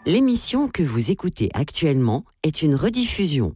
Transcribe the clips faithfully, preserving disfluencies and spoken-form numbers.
L'émission que vous écoutez actuellement est une rediffusion.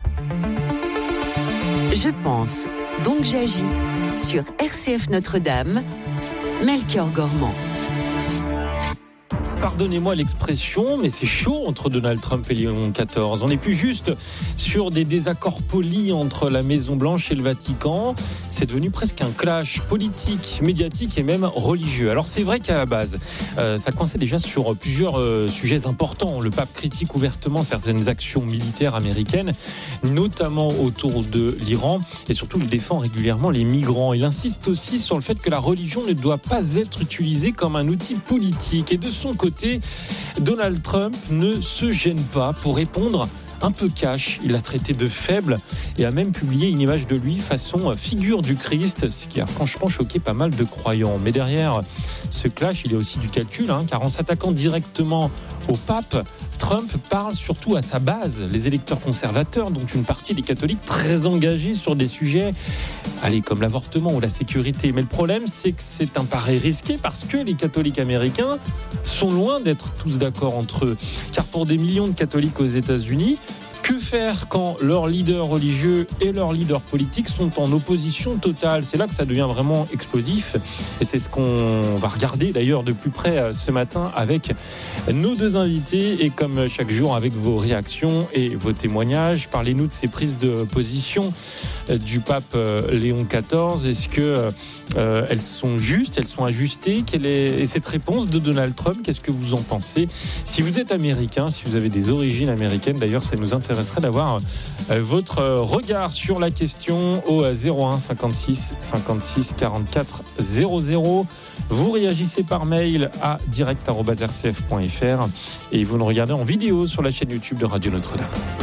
Je pense, donc j'agis sur R C F Notre-Dame, Melchior Gormand. Pardonnez-moi l'expression, mais c'est chaud entre Donald Trump et Léon quatorze. On n'est plus juste sur des désaccords polis entre la Maison-Blanche et le Vatican. C'est devenu presque un clash politique, médiatique et même religieux. Alors c'est vrai qu'à la base, euh, ça coinçait déjà sur plusieurs euh, sujets importants. Le pape critique ouvertement certaines actions militaires américaines, notamment autour de l'Iran, et surtout il défend régulièrement les migrants. Il insiste aussi sur le fait que la religion ne doit pas être utilisée comme un outil politique. Et de son côté, Côté, Donald Trump ne se gêne pas pour répondre un peu cash. Il l'a traité de faible et a même publié une image de lui façon figure du Christ, ce qui a franchement choqué pas mal de croyants. Mais derrière ce clash, il y a aussi du calcul, hein, car en s'attaquant directement au pape, Trump parle surtout à sa base, les électeurs conservateurs, dont une partie des catholiques très engagés sur des sujets allez, comme l'avortement ou la sécurité. Mais le problème, c'est que c'est un pari risqué parce que les catholiques américains sont loin d'être tous d'accord entre eux. Car pour des millions de catholiques aux États-Unis, que faire quand leurs leaders religieux et leurs leaders politiques sont en opposition totale ? C'est là que ça devient vraiment explosif. Et c'est ce qu'on va regarder d'ailleurs de plus près ce matin avec nos deux invités. Et comme chaque jour, avec vos réactions et vos témoignages, parlez-nous de ces prises de position du pape Léon quatorze. Est-ce que euh, elles sont justes, elles sont ajustées ? Quelle est et cette réponse de Donald Trump, qu'est-ce que vous en pensez ? Si vous êtes américain, si vous avez des origines américaines, d'ailleurs, ça nous intéresse serait d'avoir votre regard sur la question au zéro un cinquante-six cinquante-six quarante-quatre zéro zéro. Vous réagissez par mail à direct arobase r c f point f r et vous nous regardez en vidéo sur la chaîne YouTube de Radio Notre-Dame.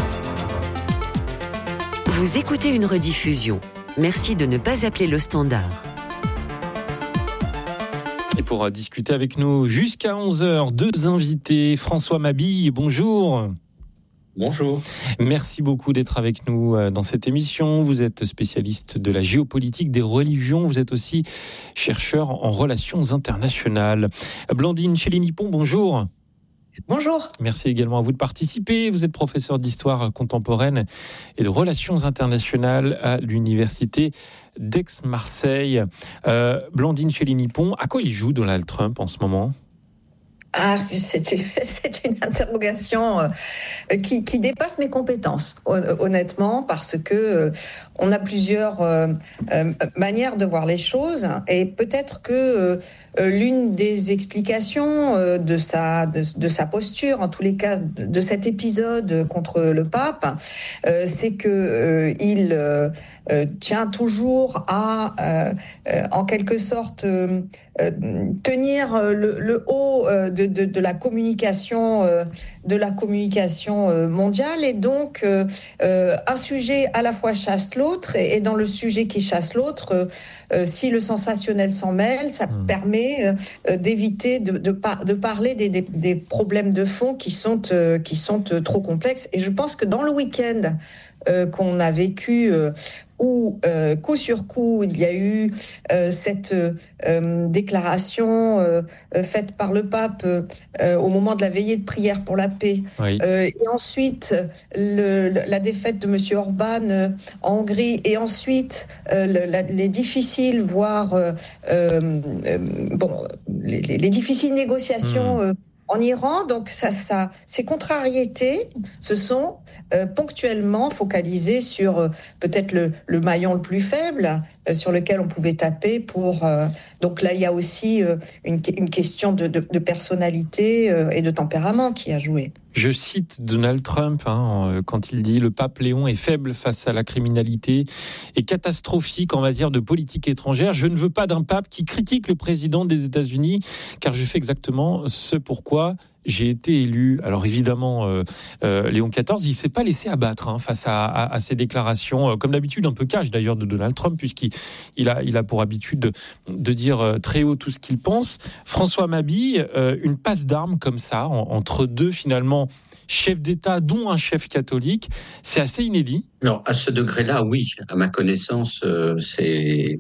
Vous écoutez une rediffusion. Merci de ne pas appeler le standard. Et pour discuter avec nous jusqu'à onze heures, deux invités. François Mabille, bonjour. Bonjour. Merci beaucoup d'être avec nous dans cette émission. Vous êtes spécialiste de la géopolitique des religions. Vous êtes aussi chercheur en relations internationales. Blandine Chély-Nippon, bonjour. Bonjour. Merci également à vous de participer. Vous êtes professeur d'histoire contemporaine et de relations internationales à l'université d'Aix-Marseille. Euh, Blandine Chély-Nippon, à quoi il joue Donald Trump en ce moment ? Ah, c'est une, c'est une interrogation euh, qui, qui dépasse mes compétences, honnêtement, parce que euh, on a plusieurs euh, euh, manières de voir les choses, et peut-être que euh, l'une des explications euh, de sa de, de sa posture, en tous les cas, de, de cet épisode contre le pape, euh, c'est que euh, il euh, euh, tient toujours à, euh, euh, en quelque sorte, euh, euh, tenir le, le haut euh, de, de, de la communication, euh, de la communication euh, mondiale, et donc euh, euh, un sujet à la fois chasse l'autre, et, et dans le sujet qui chasse l'autre, euh, euh, si le sensationnel s'en mêle, ça mmh. permet euh, d'éviter de, de, par, de parler des, des, des problèmes de fond qui sont euh, qui sont euh, trop complexes. Et je pense que dans le week-end euh, qu'on a vécu, euh, où euh, coup sur coup il y a eu euh, cette euh, déclaration euh, faite par le pape euh, au moment de la veillée de prière pour la paix, oui. euh, et ensuite le, la défaite de Monsieur Orban euh, en Hongrie, et ensuite euh, le, la, les difficiles voire euh, euh, bon les, les, les difficiles négociations mmh. euh, en Iran. Donc ça, ça, ces contrariétés se sont euh, ponctuellement focalisées sur euh, peut-être le, le maillon le plus faible euh, sur lequel on pouvait taper pour... Euh, donc là, il y a aussi euh, une, une question de, de, de personnalité euh, et de tempérament qui a joué. Je cite Donald Trump hein, quand il dit « Le pape Léon est faible face à la criminalité et catastrophique en matière de politique étrangère. Je ne veux pas d'un pape qui critique le président des États-Unis car je fais exactement ce pourquoi j'ai été élu. » Alors évidemment, euh, euh, Léon quatorze, il ne s'est pas laissé abattre hein, face à, à, à ces déclarations, euh, comme d'habitude un peu cash d'ailleurs de Donald Trump, puisqu'il il a, il a pour habitude de, de dire très haut tout ce qu'il pense. François Mabille, euh, une passe d'armes comme ça, en, entre deux finalement chefs d'État, dont un chef catholique, c'est assez inédit. Alors à ce degré-là, oui, à ma connaissance, euh, c'est...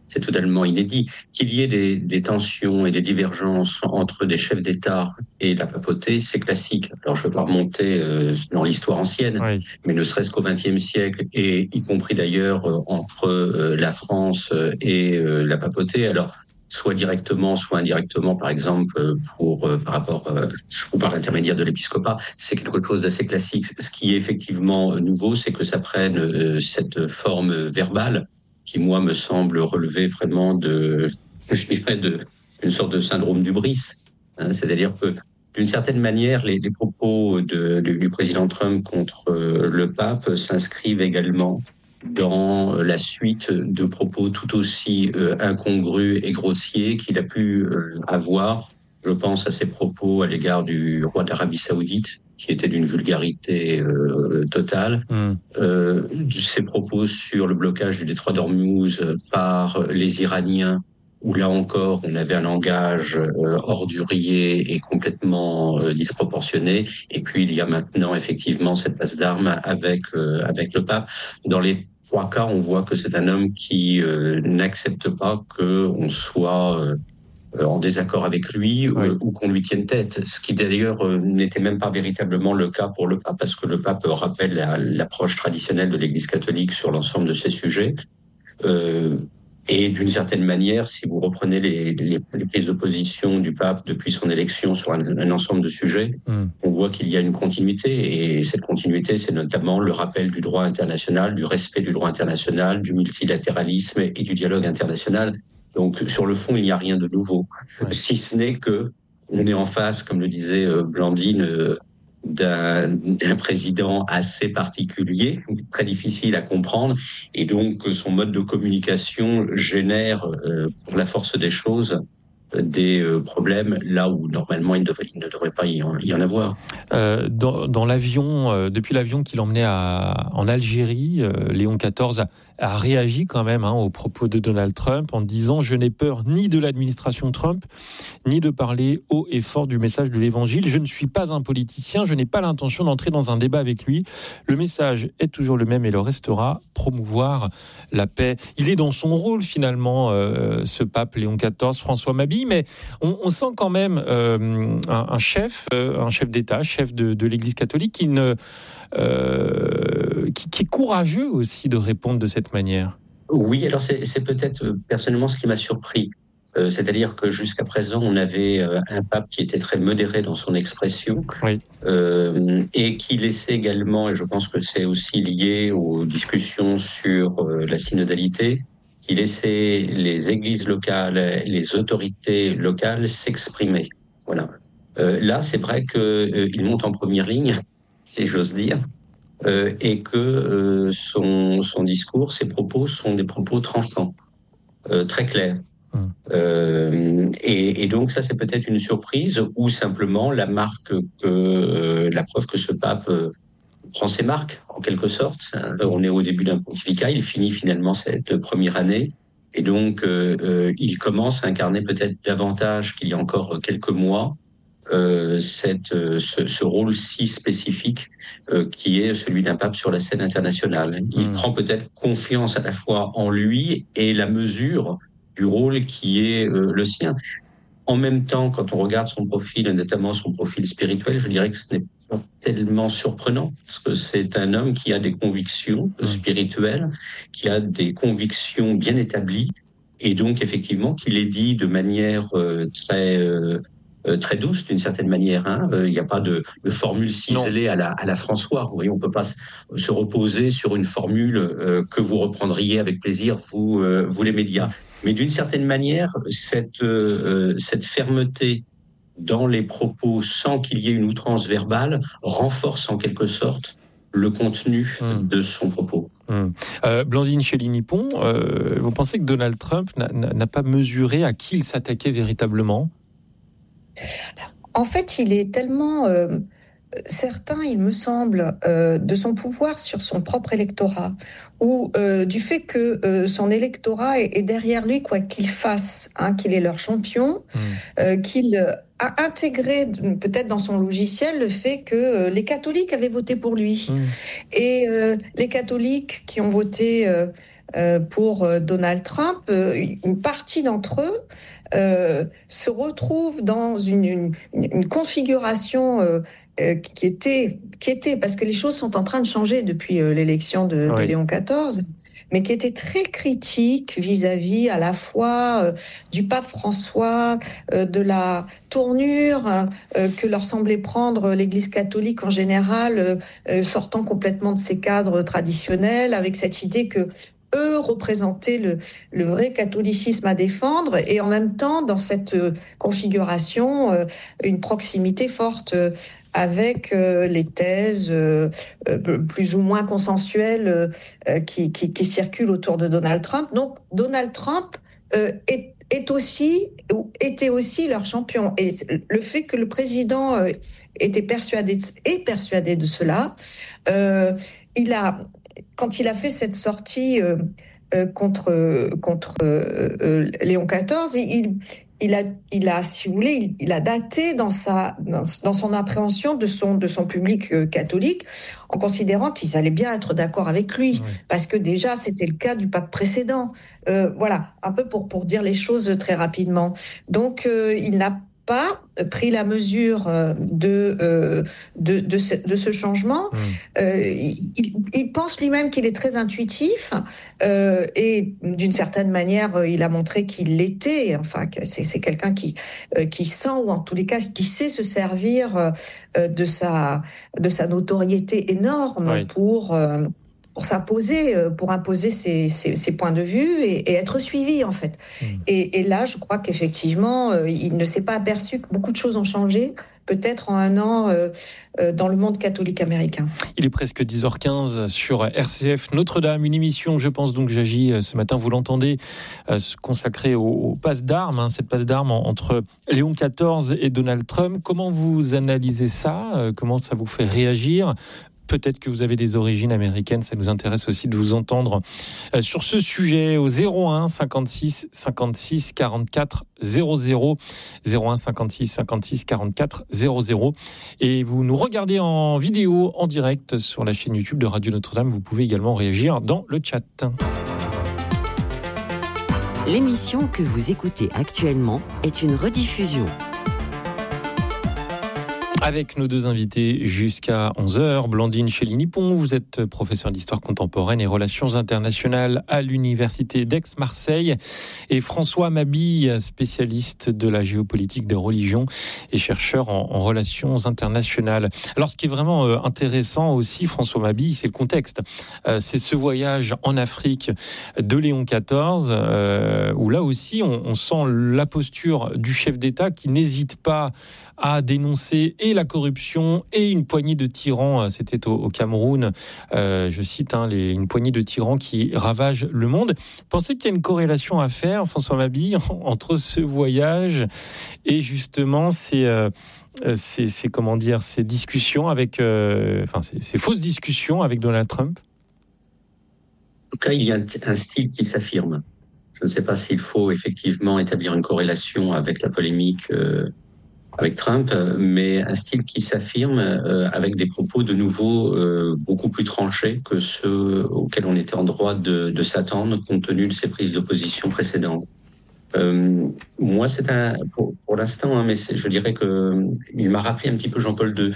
c'est totalement inédit. Qu'il y ait des, des tensions et des divergences entre des chefs d'État et la papauté, c'est classique. Alors, je ne veux pas remonter euh, dans l'histoire ancienne, oui. mais ne serait-ce qu'au vingtième siècle, et y compris d'ailleurs euh, entre euh, la France et euh, la papauté. Alors, soit directement, soit indirectement, par exemple, pour euh, par rapport euh, ou par l'intermédiaire de l'épiscopat, c'est quelque chose d'assez classique. Ce qui est effectivement nouveau, c'est que ça prenne euh, cette forme verbale qui, moi, me semble relever vraiment de, je dirais, de une sorte de syndrome d'hubris. Hein, c'est-à-dire que, d'une certaine manière, les, les propos de, de, du président Trump contre euh, le pape s'inscrivent également dans la suite de propos tout aussi euh, incongrus et grossiers qu'il a pu euh, avoir. Je pense à ses propos à l'égard du roi d'Arabie Saoudite, qui était d'une vulgarité euh, totale. Mm. Euh, ses propos sur le blocage du détroit d'Ormuz par les Iraniens, où là encore, on avait un langage euh, ordurier et complètement euh, disproportionné. Et puis, il y a maintenant effectivement cette passe d'armes avec euh, avec le pape. Dans les trois cas, on voit que c'est un homme qui euh, n'accepte pas qu'on soit euh, en désaccord avec lui oui. euh, ou qu'on lui tienne tête. Ce qui d'ailleurs euh, n'était même pas véritablement le cas pour le pape, parce que le pape rappelle la, l'approche traditionnelle de l'Église catholique sur l'ensemble de ces sujets. Euh, Et d'une certaine manière, si vous reprenez les, les, les prises de position du pape depuis son élection sur un, un ensemble de sujets, mmh. on voit qu'il y a une continuité. Et cette continuité, c'est notamment le rappel du droit international, du respect du droit international, du multilatéralisme et du dialogue international. Donc, sur le fond, il n'y a rien de nouveau. Ouais. Si ce n'est que on est en face, comme le disait Blandine, euh, D'un, d'un président assez particulier, très difficile à comprendre, et donc son mode de communication génère, euh, pour la force des choses, des euh, problèmes là où normalement il, devait, il ne devrait pas y en, y en avoir. Euh, dans, dans l'avion, euh, depuis l'avion qui l'emmenait à, en Algérie, euh, Léon quatorze a, a réagi quand même hein, aux propos de Donald Trump en disant « Je n'ai peur ni de l'administration Trump, ni de parler haut et fort du message de l'Évangile. Je ne suis pas un politicien, je n'ai pas l'intention d'entrer dans un débat avec lui. Le message est toujours le même et le restera, promouvoir la paix. » Il est dans son rôle finalement, euh, ce pape Léon quatorze, François Mabille, mais on, on sent quand même euh, un, un chef, euh, un chef d'État, chef de, de l'Église catholique qui ne... Euh, qui, qui est courageux aussi de répondre de cette manière. Oui, alors c'est, c'est peut-être euh, personnellement ce qui m'a surpris. Euh, c'est-à-dire que jusqu'à présent, on avait euh, un pape qui était très modéré dans son expression oui. euh, et qui laissait également, et je pense que c'est aussi lié aux discussions sur euh, la synodalité, qui laissait les églises locales, les autorités locales s'exprimer. Voilà. Euh, là, c'est vrai qu'il euh, monte en première ligne, si j'ose dire, euh, et que euh, son, son discours, ses propos sont des propos tranchants, euh, très clairs. Mmh. Euh, et, et donc ça, c'est peut-être une surprise ou simplement la marque que euh, la preuve que ce pape euh, prend ses marques en quelque sorte. Hein. On est au début d'un pontificat, il finit finalement cette première année. Et donc, euh, euh, il commence à incarner peut-être davantage qu'il y a encore quelques mois euh, cette, euh, ce, ce rôle si spécifique euh, qui est celui d'un pape sur la scène internationale. Il mmh. prend peut-être confiance à la fois en lui et la mesure du rôle qui est euh, le sien. En même temps, quand on regarde son profil, et notamment son profil spirituel, je dirais que ce n'est pas tellement surprenant, parce que c'est un homme qui a des convictions mmh. spirituelles, qui a des convictions bien établies, et donc effectivement qui les dit de manière euh, très euh, très douce d'une certaine manière. Hein. Il n'y a pas de, de formule ciselée à la, à la François. Vous voyez, on ne peut pas se reposer sur une formule euh, que vous reprendriez avec plaisir, vous, euh, vous les médias. Mais d'une certaine manière, cette, euh, cette fermeté dans les propos sans qu'il y ait une outrance verbale renforce en quelque sorte le contenu mmh. de son propos. Mmh. Euh, Blandine Chély-Nippon, euh, vous pensez que Donald Trump n'a, n'a pas mesuré à qui il s'attaquait véritablement ? En fait, il est tellement euh, certain, il me semble, euh, de son pouvoir sur son propre électorat, ou euh, du fait que euh, son électorat est, est derrière lui, quoi qu'il fasse, hein, qu'il est leur champion, mmh. euh, qu'il a intégré peut-être dans son logiciel le fait que euh, les catholiques avaient voté pour lui. Mmh. Et euh, les catholiques qui ont voté... Euh, euh, pour Donald Trump, euh, une partie d'entre eux euh, se retrouvent dans une, une, une configuration euh, euh, qui était, qui était, parce que les choses sont en train de changer depuis euh, l'élection de, oui. de Léon quatorze, mais qui était très critique vis-à-vis à la fois euh, du pape François, euh, de la tournure euh, que leur semblait prendre l'Église catholique en général, euh, sortant complètement de ses cadres traditionnels, avec cette idée que eux représentaient le, le vrai catholicisme à défendre, et en même temps, dans cette euh, configuration, euh, une proximité forte euh, avec euh, les thèses euh, euh, plus ou moins consensuelles euh, qui, qui, qui circulent autour de Donald Trump. Donc, Donald Trump euh, est, est aussi, était aussi leur champion. Et le fait que le président euh, était persuadé, est persuadé de cela, euh, il a... Quand il a fait cette sortie euh, euh, contre contre euh, euh, Léon quatorze, il il a il a si vous voulez il, il a daté dans sa dans, dans son appréhension de son de son public euh, catholique, en considérant qu'ils allaient bien être d'accord avec lui, oui. Parce que déjà c'était le cas du pape précédent. Euh, voilà, un peu pour pour dire les choses très rapidement. Donc euh, il n'a pas pris la mesure de euh, de, de, ce, de ce changement. Mmh. Euh, il, il pense lui-même qu'il est très intuitif euh, et d'une certaine manière, il a montré qu'il l'était. Enfin, c'est, c'est quelqu'un qui euh, qui sent, ou en tous les cas qui sait se servir euh, de sa de sa notoriété énorme, oui. pour euh, pour s'imposer, pour imposer ses, ses, ses points de vue et, et être suivi, en fait. Mmh. Et, et là, je crois qu'effectivement, euh, il ne s'est pas aperçu que beaucoup de choses ont changé, peut-être en un an, euh, euh, dans le monde catholique américain. Il est presque dix heures quinze sur R C F Notre-Dame, une émission, je pense donc j'agis ce matin, vous l'entendez, euh, consacrée au, au passe d'armes, hein, cette passe d'armes en, entre Léon quatorze et Donald Trump. Comment vous analysez ça ? euh, Comment ça vous fait réagir ? Peut-être que vous avez des origines américaines, ça nous intéresse aussi de vous entendre euh, sur ce sujet au zéro un cinquante-six cinquante-six quarante-quatre zéro zéro, zéro un cinquante-six cinquante-six quarante-quatre zéro zéro. Et vous nous regardez en vidéo, en direct sur la chaîne YouTube de Radio Notre-Dame. Vous pouvez également réagir dans le chat. L'émission que vous écoutez actuellement est une rediffusion. Avec nos deux invités jusqu'à onze heures, Blandine Chély-Nippon, vous êtes professeure d'histoire contemporaine et relations internationales à l'université d'Aix-Marseille, et François Mabille, spécialiste de la géopolitique des religions et chercheur en, en relations internationales. Alors ce qui est vraiment euh, intéressant aussi, François Mabille, c'est le contexte. Euh, c'est ce voyage en Afrique de Léon quatorze, euh, où là aussi on, on sent la posture du chef d'État qui n'hésite pas à dénoncer et la corruption et une poignée de tyrans. C'était au, au Cameroun, euh, je cite, hein, les, une poignée de tyrans qui ravagent le monde. Pensez qu'il y a une corrélation à faire, François Mabille, entre ce voyage et justement ces, euh, ces, ces comment dire, ces discussions avec, euh, enfin ces, ces fausses discussions avec Donald Trump? En tout cas, il y a un, un style qui s'affirme. Je ne sais pas s'il faut effectivement établir une corrélation avec la polémique euh, avec Trump, mais un style qui s'affirme euh, avec des propos de nouveau euh, beaucoup plus tranchés que ceux auxquels on était en droit de, de s'attendre compte tenu de ses prises d'opposition précédentes. Euh, moi, c'est un pour, pour l'instant, hein, mais c'est, je dirais que il m'a rappelé un petit peu Jean-Paul deux,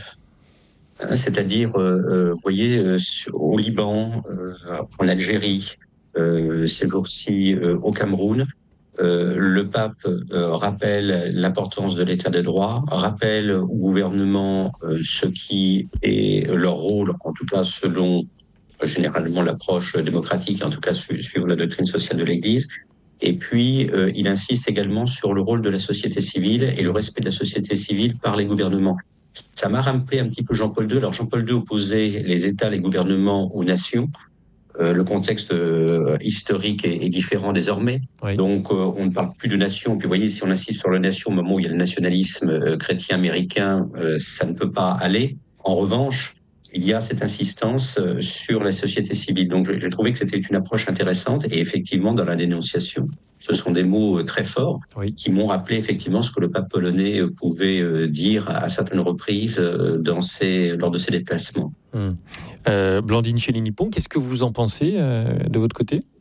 hein, c'est-à-dire, euh, vous voyez, euh, au Liban, euh, en Algérie, euh, ces jours-ci euh, au Cameroun. Euh, le pape euh, rappelle l'importance de l'état de droit, rappelle au gouvernement euh, ce qui est leur rôle, en tout cas selon euh, généralement l'approche démocratique, en tout cas su- suivant la doctrine sociale de l'Église. Et puis, euh, il insiste également sur le rôle de la société civile et le respect de la société civile par les gouvernements. Ça m'a rappelé un petit peu Jean-Paul deux. Alors Jean-Paul deux opposait les États, les gouvernements aux nations. Euh, le contexte euh, historique est, est différent désormais. Oui. Donc, euh, on ne parle plus de nation. Puis, vous voyez, si on insiste sur la nation au moment où il y a le nationalisme euh, chrétien américain, euh, ça ne peut pas aller. En revanche, il y a cette insistance euh, sur la société civile. Donc, j'ai trouvé que c'était une approche intéressante. Et effectivement, dans la dénonciation, ce sont des mots euh, très forts oui. qui m'ont rappelé effectivement ce que le pape polonais euh, pouvait euh, dire à, à certaines reprises euh, dans ses, lors de ses déplacements. Hum. Euh, Blandine Chély-Nippon, qu'est-ce que vous en pensez euh, de votre côté ?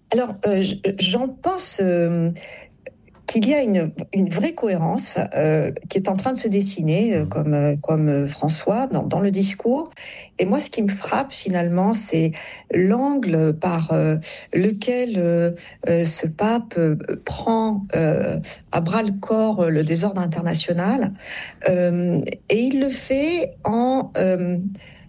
Alors, euh, j'en pense euh, qu'il y a une, une vraie cohérence euh, qui est en train de se dessiner, euh, comme, euh, comme euh, François, dans, dans le discours. Et moi, ce qui me frappe finalement, c'est l'angle par euh, lequel euh, euh, ce pape euh, prend euh, à bras le corps le désordre international. Euh, et il le fait en euh,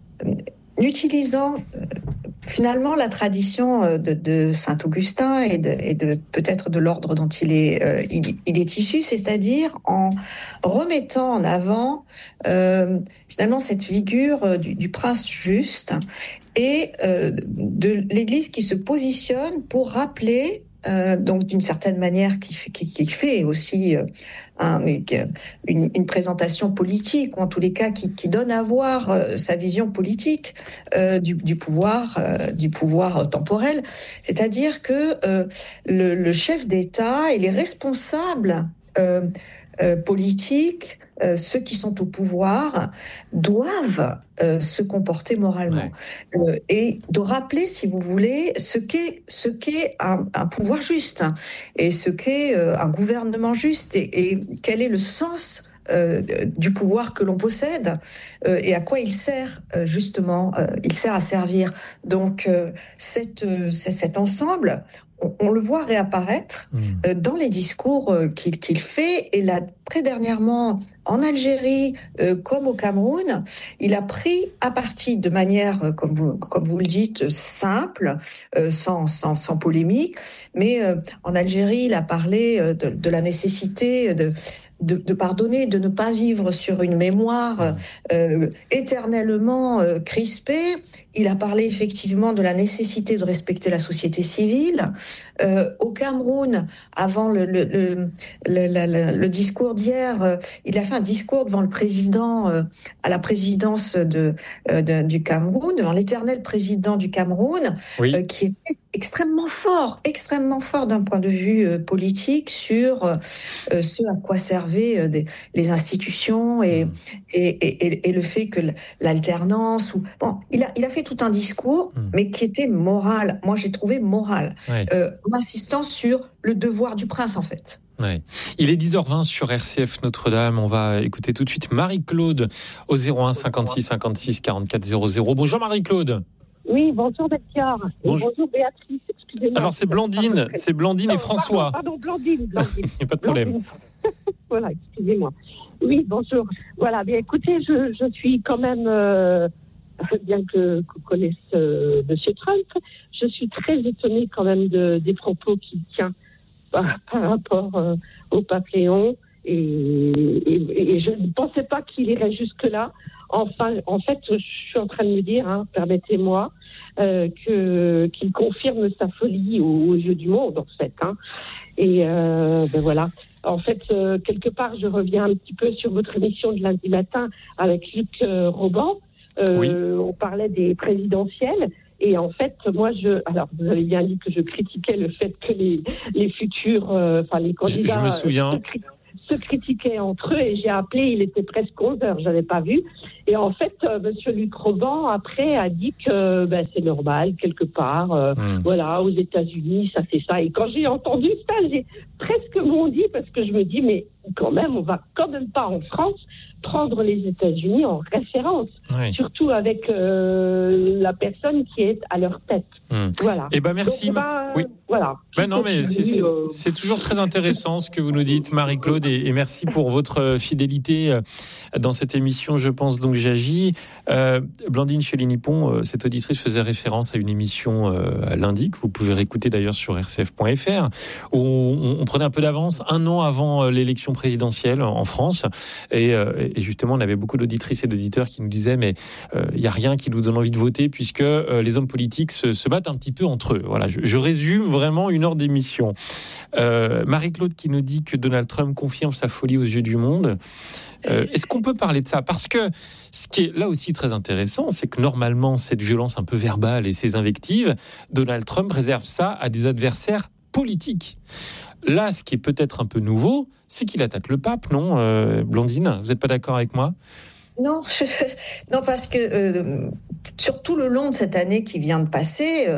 utilisant finalement la tradition de, de Saint-Augustin et de, et de peut-être de l'ordre dont il est, euh, il, il est issu, c'est-à-dire en remettant en avant euh, finalement cette figure du, du prince juste et euh, de l'Église qui se positionne pour rappeler Euh, donc d'une certaine manière qui fait, qui, qui fait aussi euh, un, une, une présentation politique, ou en tous les cas qui, qui donne à voir euh, sa vision politique euh, du, du pouvoir, euh, du pouvoir temporel. C'est-à-dire que euh, le, le chef d'État et les responsables euh, euh, politiques, euh, ceux qui sont au pouvoir, doivent euh, se comporter moralement. Ouais. Euh, et de rappeler, si vous voulez, ce qu'est, ce qu'est un, un pouvoir juste et ce qu'est euh, un gouvernement juste et, et quel est le sens euh, du pouvoir que l'on possède euh, et à quoi il sert euh, justement. Euh, il sert à servir. Donc euh, cette, euh, cet ensemble, on, on le voit réapparaître mmh. euh, dans les discours euh, qu'il, qu'il fait. Et là, très dernièrement, en Algérie, euh, comme au Cameroun, il a pris à partie de manière, euh, comme vous, comme vous le dites, simple, euh, sans, sans, sans polémique. Mais euh, en Algérie, il a parlé euh, de, de la nécessité de De, de pardonner, de ne pas vivre sur une mémoire euh, éternellement euh, crispée. Il a parlé effectivement de la nécessité de respecter la société civile. Euh, au Cameroun, avant le, le, le, le, le, le discours d'hier, euh, il a fait un discours devant le président, euh, à la présidence de, euh, de, du Cameroun, devant l'éternel président du Cameroun, oui. euh, qui était extrêmement fort, extrêmement fort d'un point de vue euh, politique sur euh, ce à quoi servaient des, les institutions et, mmh. et, et, et le fait que l'alternance... Ou, bon, il a, il a fait tout un discours, mmh. mais qui était moral. Moi, j'ai trouvé moral, ouais. euh, en insistant sur le devoir du prince, en fait. Ouais. Il est dix heures vingt sur R C F Notre-Dame. On va écouter tout de suite Marie-Claude au zéro un cinquante-six cinquante-six quarante-quatre zéro zéro. Bonjour Marie-Claude. Oui, bonjour Melchior. Bonjour. bonjour Béatrice, excusez-moi. Alors c'est Blandine, c'est Blandine non, et François. Pardon, pardon Blandine. Blandine. Il n'y a pas de problème. Voilà, excusez-moi. Oui, bonjour. Voilà, bien écoutez, je, je suis quand même, euh, bien que vous connaissez euh, M. Trump, je suis très étonnée quand même de, des propos qu'il tient par, par rapport euh, au pape Léon. Et, et, et je ne pensais pas qu'il irait jusque-là. Enfin, en fait, je suis en train de me dire, hein, permettez-moi, euh, que, qu'il confirme sa folie aux, aux yeux du monde, en fait. Hein. Et euh, ben voilà. En fait, euh, quelque part, je reviens un petit peu sur votre émission de lundi matin avec Luc euh, Roban. Euh, oui. On parlait des présidentielles. Et en fait, moi, je, alors vous avez bien dit que je critiquais le fait que les, les futurs, euh, enfin les candidats, je, je me souviens. Se, cri- se critiquaient entre eux. Et j'ai appelé, il était presque onze heures, j'avais pas vu. Et en fait, euh, Monsieur Luc Roban après a dit que ben, c'est normal quelque part. Euh, mmh. Voilà, aux États-Unis, ça c'est ça. Et quand j'ai entendu ça, j'ai presque bondi parce que je me dis mais quand même, on va quand même pas en France prendre les États-Unis en référence, oui. surtout avec euh, la personne qui est à leur tête. Mmh. Voilà. Eh ben merci. Donc, ben, oui. Voilà. Ben non, mais c'est, c'est, c'est toujours très intéressant ce que vous nous dites, Marie-Claude, et, et merci pour votre fidélité dans cette émission. Je pense donc j'agis. Euh, Blandine Chély-Nippon, euh, cette auditrice faisait référence à une émission euh, lundi que vous pouvez réécouter d'ailleurs sur r c f point f r où on, on prenait un peu d'avance un an avant euh, l'élection présidentielle en France et, euh, et justement on avait beaucoup d'auditrices et d'auditeurs qui nous disaient mais il euh, n'y a rien qui nous donne envie de voter puisque euh, les hommes politiques se, se battent un petit peu entre eux. Voilà, je, je résume vraiment une heure d'émission. Euh, Marie-Claude qui nous dit que Donald Trump confirme sa folie aux yeux du monde. Euh, est-ce qu'on peut parler de ça ? Parce que ce qui est là aussi très intéressant, c'est que normalement, cette violence un peu verbale et ces invectives, Donald Trump réserve ça à des adversaires politiques. Là, ce qui est peut-être un peu nouveau, c'est qu'il attaque le pape, non, euh, Blandine ? Vous n'êtes pas d'accord avec moi ? Non, je... non, parce que euh, sur tout le long de cette année qui vient de passer, euh,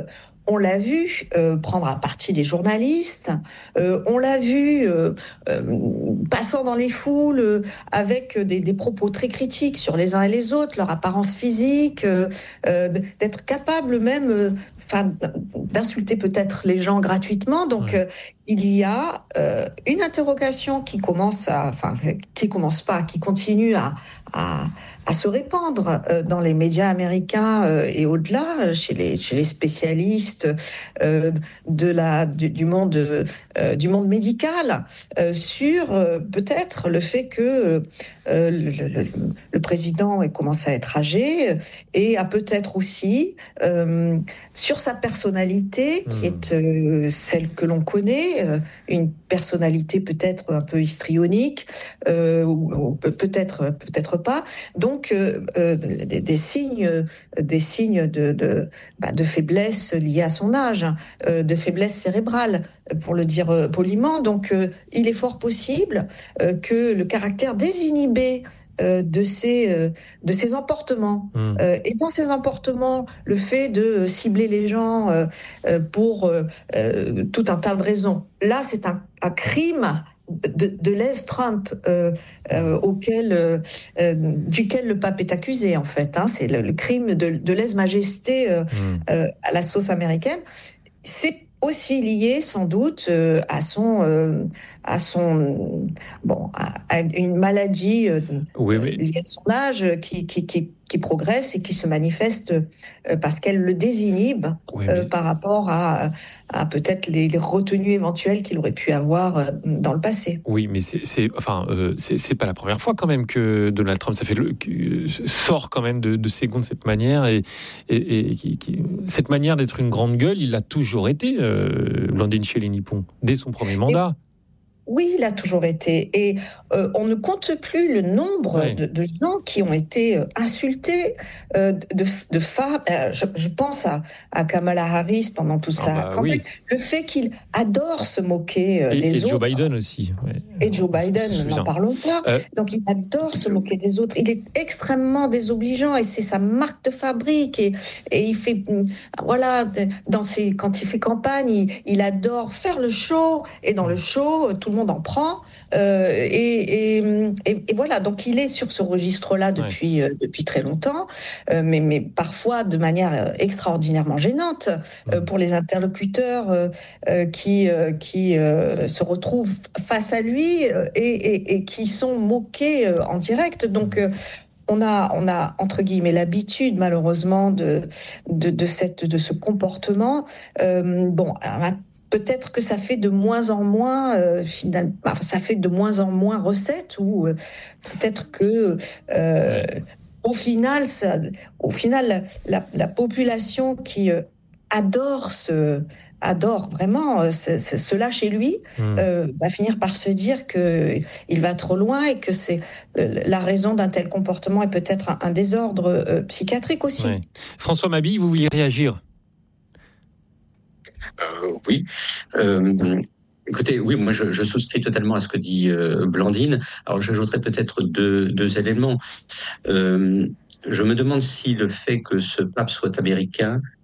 on l'a vu euh, prendre à partie des journalistes, euh, on l'a vu euh, euh, passant dans les foules euh, avec des, des propos très critiques sur les uns et les autres, leur apparence physique, euh, euh, d'être capable même euh, enfin, d'insulter peut-être les gens gratuitement. Donc, ouais. euh, il y a euh, une interrogation qui commence à, enfin, qui commence pas, qui continue à, à, à se répandre euh, dans les médias américains euh, et au-delà, chez les, chez les spécialistes euh, de la, du, du monde, euh, du monde médical, euh, sur euh, peut-être le fait que euh, le, le, le président ait commencé à être âgé et a peut-être aussi euh, sur sa personnalité, qui est euh, celle que l'on connaît, euh, une personnalité peut-être un peu histrionique, euh, ou, ou peut-être peut-être pas. Donc euh, euh, des, des signes, des signes de de, bah, de faiblesse liés à son âge, euh, de faiblesse cérébrale, pour le dire euh, poliment. Donc euh, il est fort possible euh, que le caractère désinhibé Euh, de ces euh, de ces emportements mmh. euh, et dans ces emportements, le fait de cibler les gens euh, euh, pour euh, euh, tout un tas de raisons. Là, c'est un, un crime de, de lèse-Trump euh, euh, auquel euh, euh, duquel le pape est accusé en fait. Hein, c'est le, le crime de, de lèse-majesté euh, mmh. euh, à la sauce américaine. C'est aussi lié sans doute euh, à son euh, à son bon à, à une maladie euh, oui, oui. liée à son âge qui qui qui qui progresse et qui se manifeste euh, parce qu'elle le désinhibe oui, mais... euh, par rapport à, à peut-être les, les retenues éventuelles qu'il aurait pu avoir euh, dans le passé. Oui, mais c'est, c'est enfin euh, c'est, c'est pas la première fois quand même que Donald Trump ça fait le, que, sort quand même de, de ses gonds de cette manière et, et, et qui, qui, cette manière d'être une grande gueule, il l'a toujours été, euh, Blandine Chély-Nippon, dès son premier mandat. Et... Oui, il a toujours été. Et euh, on ne compte plus le nombre oui. de, de gens qui ont été euh, insultés, euh, de, de femmes. Euh, je, je pense à, à Kamala Harris pendant tout ça. Ah bah, oui. Le fait qu'il adore se moquer euh, et, des et autres. Et Joe Biden aussi. Ouais. Et Joe Biden, n'en parlons pas. Euh, Donc il adore se moquer des autres. Il est extrêmement désobligeant et c'est sa marque de fabrique. Et, et il fait, voilà, dans ses, quand il fait campagne, il, il adore faire le show. Et dans le show, tout le monde en prend euh, et, et, et, et voilà, donc il est sur ce registre-là depuis, ouais. euh, depuis très longtemps, euh, mais, mais parfois de manière extraordinairement gênante euh, pour les interlocuteurs euh, euh, qui, euh, qui euh, se retrouvent face à lui euh, et, et, et qui sont moqués euh, en direct. Donc euh, On a, on a, entre guillemets, l'habitude, malheureusement, de, de, de, cette, de ce comportement. Euh, bon, alors, peut-être que ça fait de moins en moins, euh, finalement, enfin, ça fait de moins en moins recette, ou euh, peut-être que, euh, au final, ça, au final, la, la population qui euh, adore ce, adore vraiment euh, ce, ce, cela chez lui, mmh. euh, va finir par se dire que il va trop loin et que c'est euh, la raison d'un tel comportement est peut-être un, un désordre euh, psychiatrique aussi. Ouais. François Mabille, vous vouliez réagir? Euh, oui. Euh, écoutez, oui, moi je, je souscris totalement à ce que dit euh, Blandine. Alors j'ajouterais peut-être deux, deux éléments. Euh, je me demande si le fait que ce pape soit américain